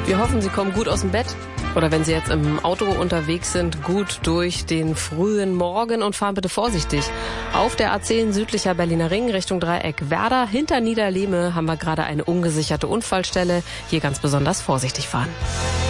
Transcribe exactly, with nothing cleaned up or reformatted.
Wir hoffen, Sie kommen gut aus dem Bett. Oder wenn Sie jetzt im Auto unterwegs sind, gut durch den frühen Morgen und fahren bitte vorsichtig. Auf der A zehn südlicher Berliner Ring Richtung Dreieck Werder hinter Niederlehme haben wir gerade eine ungesicherte Unfallstelle. Hier ganz besonders vorsichtig fahren.